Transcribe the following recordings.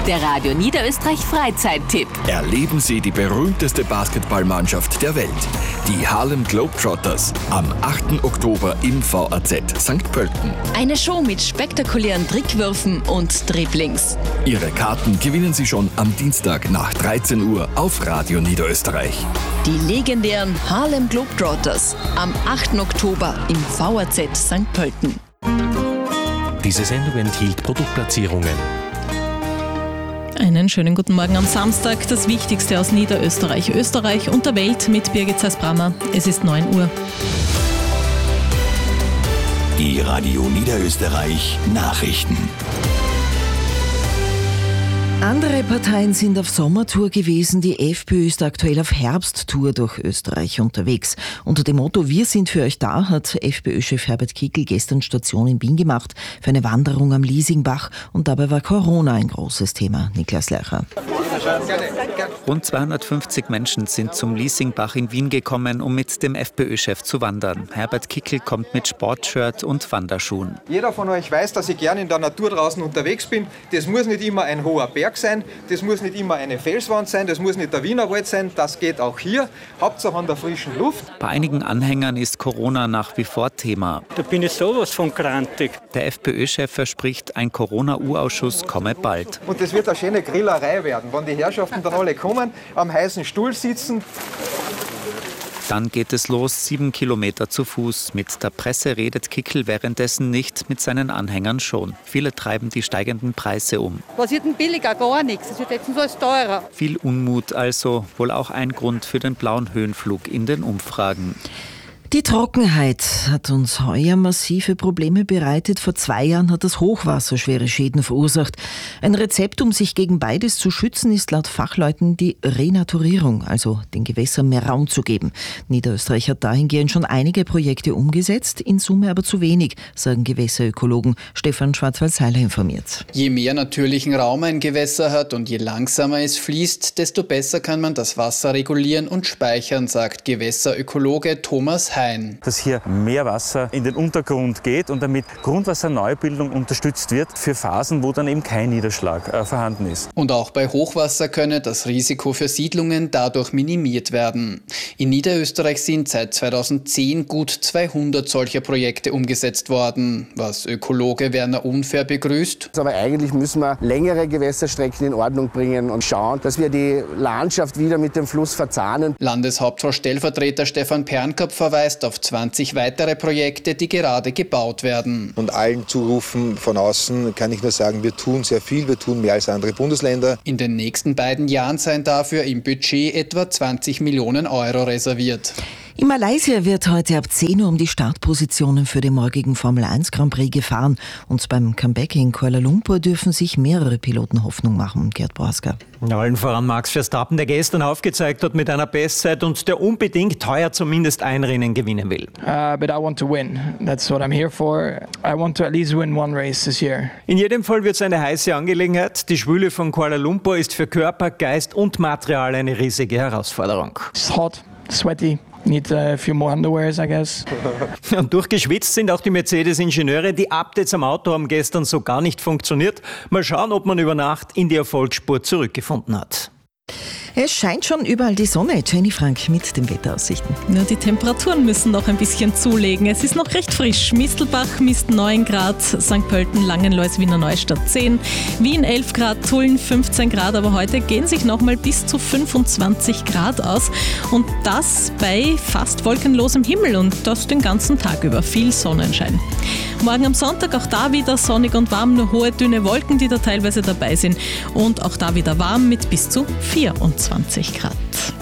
Der Radio Niederösterreich Freizeittipp. Erleben Sie die berühmteste Basketballmannschaft der Welt, die Harlem Globetrotters, am 8. Oktober im VAZ St. Pölten. Eine Show mit spektakulären Trickwürfen und Dribblings. Ihre Karten gewinnen Sie schon am Dienstag nach 13 Uhr auf Radio Niederösterreich. Die legendären Harlem Globetrotters am 8. Oktober im VAZ St. Pölten. Diese Sendung enthielt Produktplatzierungen. Einen schönen guten Morgen am Samstag. Das Wichtigste aus Niederösterreich, Österreich und der Welt mit Birgit Zeisbrammer. Es ist 9 Uhr. Die Radio Niederösterreich Nachrichten. Andere Parteien sind auf Sommertour gewesen. Die FPÖ ist aktuell auf Herbsttour durch Österreich unterwegs. Unter dem Motto Wir sind für euch da hat FPÖ-Chef Herbert Kickl gestern Station in Wien gemacht für eine Wanderung am Liesingbach. Und dabei war Corona ein großes Thema. Niklas Lercher. Rund 250 Menschen sind zum Liesingbach in Wien gekommen, um mit dem FPÖ-Chef zu wandern. Herbert Kickl kommt mit Sportshirt und Wanderschuhen. Jeder von euch weiß, dass ich gerne in der Natur draußen unterwegs bin. Das muss nicht immer ein hoher Berg sein, das muss nicht immer eine Felswand sein, das muss nicht der Wienerwald sein, das geht auch hier. Hauptsache an der frischen Luft. Bei einigen Anhängern ist Corona nach wie vor Thema. Da bin ich sowas von grantig. Der FPÖ-Chef verspricht, ein Corona-U-Ausschuss komme bald. Und das wird eine schöne Grillerei werden, wenn die Herrschaften dann alle kommen, am heißen Stuhl sitzen. Dann geht es los, 7 Kilometer zu Fuß. Mit der Presse redet Kickl währenddessen nicht, mit seinen Anhängern schon. Viele treiben die steigenden Preise um. Was wird denn billiger? Gar nichts. Es wird jetzt so alles teurer. Viel Unmut also, wohl auch ein Grund für den blauen Höhenflug in den Umfragen. Die Trockenheit hat uns heuer massive Probleme bereitet. Vor 2 Jahren hat das Hochwasser schwere Schäden verursacht. Ein Rezept, um sich gegen beides zu schützen, ist laut Fachleuten die Renaturierung, also den Gewässern mehr Raum zu geben. Niederösterreich hat dahingehend schon einige Projekte umgesetzt, in Summe aber zu wenig, sagen Gewässerökologen. Stefan Schwarzwald-Seiler informiert. Je mehr natürlichen Raum ein Gewässer hat und je langsamer es fließt, desto besser kann man das Wasser regulieren und speichern, sagt Gewässerökologe Thomas Hein. Dass hier mehr Wasser in den Untergrund geht und damit Grundwasserneubildung unterstützt wird für Phasen, wo dann eben kein Niederschlag vorhanden ist. Und auch bei Hochwasser könne das Risiko für Siedlungen dadurch minimiert werden. In Niederösterreich sind seit 2010 gut 200 solcher Projekte umgesetzt worden, was Ökologe Werner Unfair begrüßt. Aber eigentlich müssen wir längere Gewässerstrecken in Ordnung bringen und schauen, dass wir die Landschaft wieder mit dem Fluss verzahnen. Landeshauptfrau-Stellvertreter Stefan Pernkap verweist auf 20 weitere Projekte, die gerade gebaut werden. Und allen Zurufen von außen kann ich nur sagen, wir tun sehr viel, wir tun mehr als andere Bundesländer. In den nächsten beiden Jahren seien dafür im Budget etwa 20 Millionen Euro reserviert. In Malaysia wird heute ab 10 Uhr um die Startpositionen für den morgigen Formel 1 Grand Prix gefahren. Und beim Comeback in Kuala Lumpur dürfen sich mehrere Piloten Hoffnung machen. Gerd Borska. Allen voran Max Verstappen, der gestern aufgezeigt hat mit einer Bestzeit und der unbedingt heuer zumindest ein Rennen gewinnen will. But I want to win. That's what I'm here for. I want to at least win one race this year. In jedem Fall wird es eine heiße Angelegenheit. Die Schwüle von Kuala Lumpur ist für Körper, Geist und Material eine riesige Herausforderung. It's hot, sweaty. Need a few more underwears, I guess. Und durchgeschwitzt sind auch die Mercedes-Ingenieure. Die Updates am Auto haben gestern so gar nicht funktioniert. Mal schauen, ob man über Nacht in die Erfolgsspur zurückgefunden hat. Es scheint schon überall die Sonne. Jenny Frank mit den Wetteraussichten. Ja, die Temperaturen müssen noch ein bisschen zulegen. Es ist noch recht frisch. Mistelbach misst 9 Grad, St. Pölten, Langenlois, Wiener Neustadt 10, Wien 11 Grad, Tulln 15 Grad. Aber heute gehen sich nochmal bis zu 25 Grad aus. Und das bei fast wolkenlosem Himmel und das den ganzen Tag über. Viel Sonnenschein. Morgen am Sonntag auch da wieder sonnig und warm, nur hohe, dünne Wolken, die da teilweise dabei sind. Und auch da wieder warm mit bis zu 24 Grad.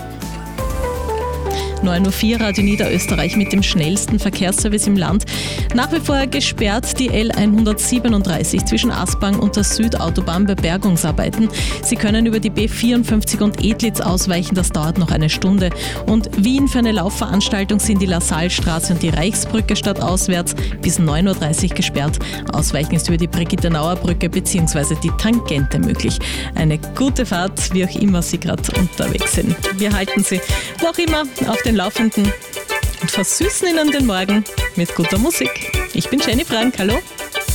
9.04 Uhr, Radio Niederösterreich mit dem schnellsten Verkehrsservice im Land. Nach wie vor gesperrt die L137 zwischen Aspang und der Südautobahn bei Bergungsarbeiten. Sie können über die B54 und Edlitz ausweichen, das dauert noch eine Stunde. Und Wien für eine Laufveranstaltung sind die Lassalstraße und die Reichsbrücke stadtauswärts bis 9.30 Uhr gesperrt. Ausweichen ist über die Brigitte-Nauer Brücke bzw. die Tangente möglich. Eine gute Fahrt, wie auch immer Sie gerade unterwegs sind. Wir halten Sie, wo auch immer, auf den Laufenden und versüßen Ihnen den Morgen mit guter Musik. Ich bin Jenny Frank, hallo.